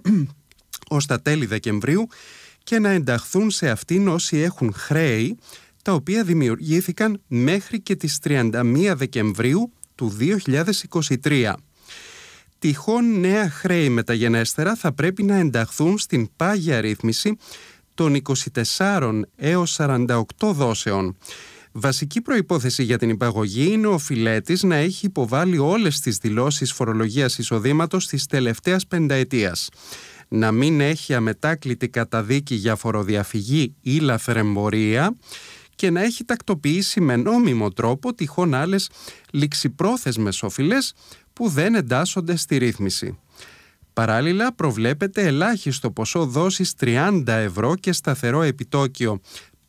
ως τα τέλη Δεκεμβρίου και να ενταχθούν σε αυτήν όσοι έχουν χρέη τα οποία δημιουργήθηκαν μέχρι και τις 31 Δεκεμβρίου του 2023. Τυχόν νέα χρέη μεταγενέστερα θα πρέπει να ενταχθούν στην πάγια ρύθμιση των 24 έως 48 δόσεων. Βασική προϋπόθεση για την υπαγωγή είναι ο οφειλέτης να έχει υποβάλει όλες τις δηλώσεις φορολογίας εισοδήματος της τελευταίας πενταετίας, να μην έχει αμετάκλητη καταδίκη για φοροδιαφυγή ή λαθρεμπορία και να έχει τακτοποιήσει με νόμιμο τρόπο τυχόν άλλες ληξιπρόθεσμες οφειλές που δεν εντάσσονται στη ρύθμιση. Παράλληλα, προβλέπεται ελάχιστο ποσό δόσης 30 ευρώ και σταθερό επιτόκιο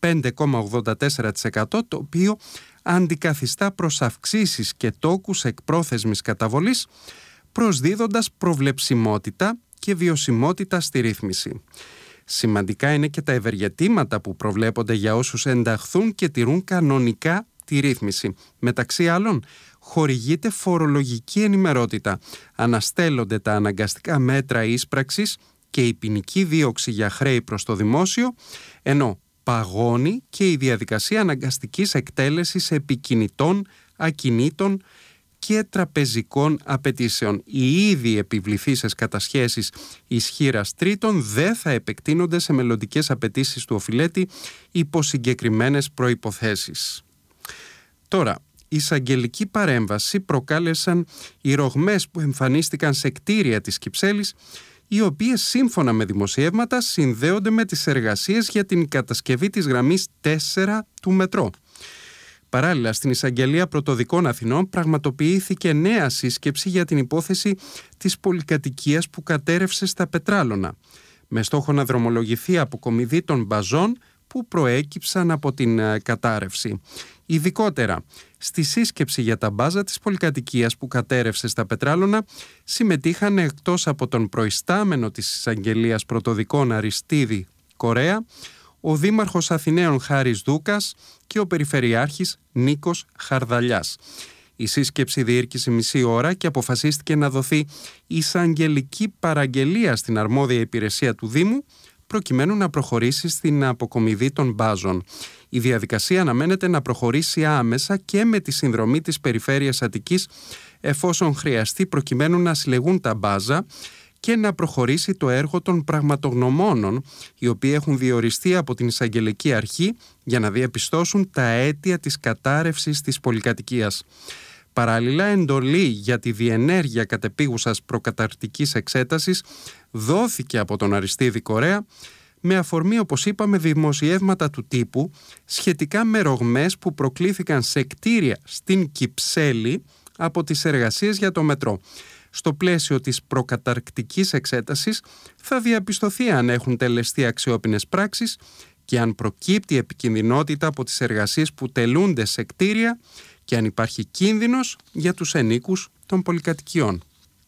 5,84%, το οποίο αντικαθιστά προς αυξήσεις και τόκους εκπρόθεσμης καταβολής, προσδίδοντας προβλεψιμότητα και βιωσιμότητα στη ρύθμιση. Σημαντικά είναι και τα ευεργετήματα που προβλέπονται για όσους ενταχθούν και τηρούν κανονικά τη ρύθμιση. Μεταξύ άλλων, χορηγείται φορολογική ενημερότητα, αναστέλλονται τα αναγκαστικά μέτρα ίσπραξης και η ποινική δίωξη για χρέη προς το δημόσιο, ενώ παγώνει και η διαδικασία αναγκαστικής εκτέλεσης επικινητών, ακινήτων και τραπεζικών απαιτήσεων. Οι ήδη επιβληθήσεις κατασχέσεις ισχύρας τρίτων δεν θα επεκτείνονται σε μελλοντικές απαιτήσεις του οφειλέτη υπό συγκεκριμένες προϋποθέσεις. Τώρα, εισαγγελική παρέμβαση προκάλεσαν οι ρογμές που εμφανίστηκαν σε κτίρια της Κυψέλης, οι οποίες σύμφωνα με δημοσιεύματα συνδέονται με τις εργασίες για την κατασκευή της γραμμής 4 του μετρό. Παράλληλα, στην Εισαγγελία Πρωτοδικών Αθηνών πραγματοποιήθηκε νέα σύσκεψη για την υπόθεση της πολυκατοικίας που κατέρευσε στα Πετράλωνα, με στόχο να δρομολογηθεί αποκομιδή των μπαζών που προέκυψαν από την κατάρρευση. Ειδικότερα, στη σύσκεψη για τα μπάζα της πολυκατοικίας που κατέρευσε στα Πετράλωνα συμμετείχαν, εκτός από τον προϊστάμενο της Εισαγγελίας Πρωτοδικών Αριστίδη Κορέα, ο Δήμαρχος Αθηναίων Χάρης Δούκας και ο Περιφερειάρχης Νίκος Χαρδαλιάς. Η σύσκεψη διήρκησε μισή ώρα και αποφασίστηκε να δοθεί εισαγγελική παραγγελία στην αρμόδια υπηρεσία του Δήμου προκειμένου να προχωρήσει στην αποκομιδή των μπάζων. Η διαδικασία αναμένεται να προχωρήσει άμεσα και με τη συνδρομή της Περιφέρειας Αττικής εφόσον χρειαστεί προκειμένου να συλλεγούν τα μπάζα και να προχωρήσει το έργο των πραγματογνωμόνων, οι οποίοι έχουν διοριστεί από την Εισαγγελική Αρχή για να διαπιστώσουν τα αίτια της κατάρρευσης της πολυκατοικίας. Παράλληλα, εντολή για τη διενέργεια κατεπίγουσας προκαταρκτικής εξέτασης δόθηκε από τον Αριστίδη Κορέα με αφορμή, όπως είπαμε, δημοσιεύματα του τύπου σχετικά με ρογμές που προκλήθηκαν σε κτίρια στην Κυψέλη από τις εργασίες για το μετρό. Στο πλαίσιο της προκαταρκτικής εξέτασης θα διαπιστωθεί αν έχουν τελεστεί αξιόπινες πράξεις και αν προκύπτει επικινδυνότητα από τις εργασίες που τελούνται σε κτίρια και αν υπάρχει κίνδυνος για τους ενοίκους των πολυκατοικιών.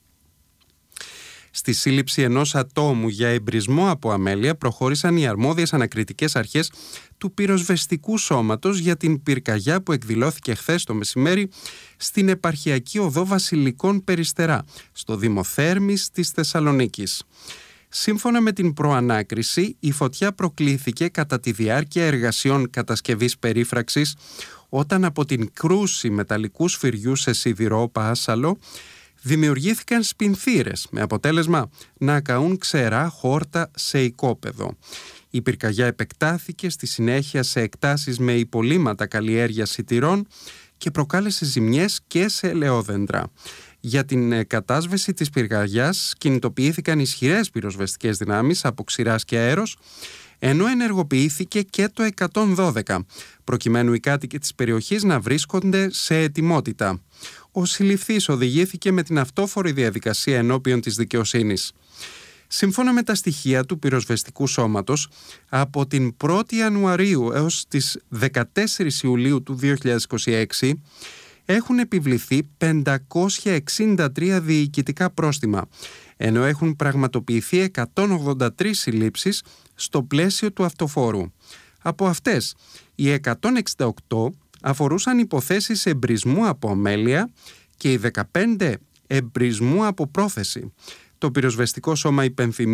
Στη σύλληψη ενός ατόμου για εμπρισμό από αμέλεια προχώρησαν οι αρμόδιες ανακριτικές αρχές του πυροσβεστικού σώματος για την πυρκαγιά που εκδηλώθηκε χθες το μεσημέρι στην επαρχιακή οδό Βασιλικών Περιστερά, στο Δήμο Θέρμης της Θεσσαλονίκης. Σύμφωνα με την προανάκριση, η φωτιά προκλήθηκε κατά τη διάρκεια εργασιών κατασκευής περίφραξης όταν από την κρούση μεταλλικού σφυριού σε σιδηρό πάσαλο δημιουργήθηκαν σπινθήρες με αποτέλεσμα να ακαούν ξερά χόρτα σε οικόπεδο. Η πυρκαγιά επεκτάθηκε στη συνέχεια σε εκτάσεις με υπολείμματα καλλιέργειας σιτηρών και προκάλεσε ζημιές και σε ελαιόδεντρα. Για την κατάσβεση της πυρκαγιάς κινητοποιήθηκαν ισχυρές πυροσβεστικές δυνάμεις από ξηράς και αέρος, ενώ ενεργοποιήθηκε και το 112, προκειμένου οι κάτοικοι της περιοχής να βρίσκονται σε ετοιμότητα. Ο συλληφθής οδηγήθηκε με την αυτόφορη διαδικασία ενώπιον της δικαιοσύνης. Σύμφωνα με τα στοιχεία του πυροσβεστικού σώματος, από την 1η Ιανουαρίου έως τις 14 Ιουλίου του 2026 έχουν επιβληθεί 563 διοικητικά πρόστιμα, ενώ έχουν πραγματοποιηθεί 183 συλλήψεις στο πλαίσιο του αυτοφόρου. Από αυτές, οι 168 αφορούσαν υποθέσεις εμπρισμού από αμέλεια και οι 15 εμπρισμού από πρόθεση. Το πυροσβεστικό σώμα υπενθυμεί